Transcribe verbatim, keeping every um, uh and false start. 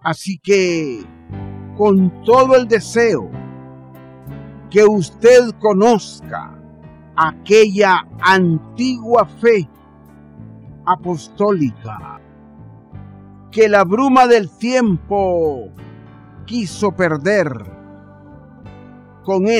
Así que, con todo el deseo que usted conozca aquella antigua fe apostólica que la bruma del tiempo quiso perder, con